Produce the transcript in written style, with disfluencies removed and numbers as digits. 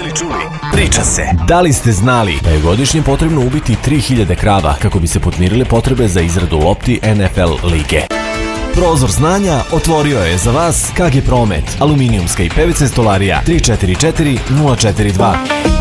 čuli? Priča se. Da li ste znali da je godišnje potrebno ubiti 3000 krava kako bi se podmirile potrebe za izradu lopti NFL lige? Prozor znanja otvorio je za vas KG Promet, aluminijumska i PVC stolarija 344 042.